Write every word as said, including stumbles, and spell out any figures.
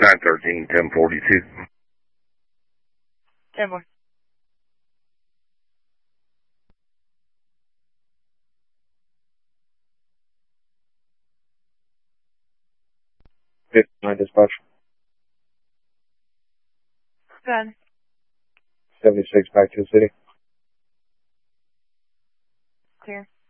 nine thirteen, ten forty-two. ten more. fifty-nine dispatch. Good. seventy-six back to the city. Clear.